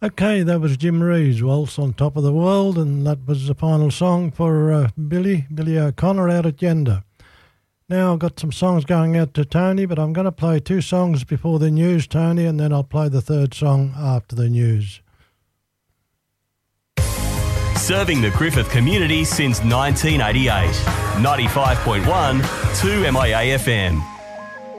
Okay, that was Jim Reeves' Waltz on Top of the World, and that was the final song for Billy O'Connor out at Yenda. Now I've got some songs going out to Tony, but I'm going to play 2 songs before the news, Tony, and then I'll play the 3rd song after the news. Serving the Griffith community since 1988. 95.1 2 MIA FM.